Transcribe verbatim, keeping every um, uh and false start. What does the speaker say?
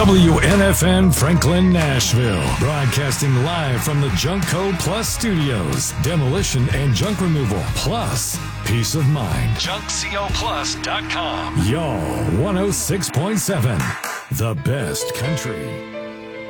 W N F N Franklin, Nashville. Broadcasting live from the Junkco Plus Studios. Demolition and junk removal, plus peace of mind. junk co plus dot com. Y'all, one oh six point seven. The best country.